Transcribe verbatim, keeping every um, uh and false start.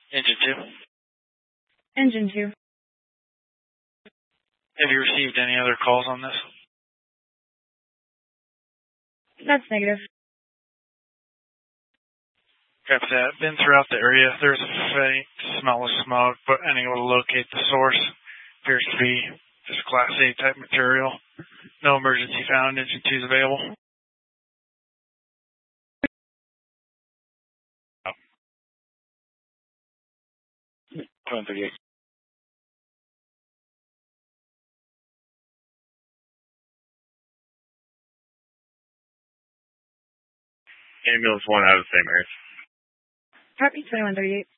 Engine two. Engine two. Have you received any other calls on this? That's negative. Copy that. Been throughout the area. There's a faint smell of smoke, but unable to locate the source. Appears to be just Class A type material. No emergency found. Engine two is available. one thirty-eight. Ambulance one out of the same area. Copy twenty-one thirty-eight.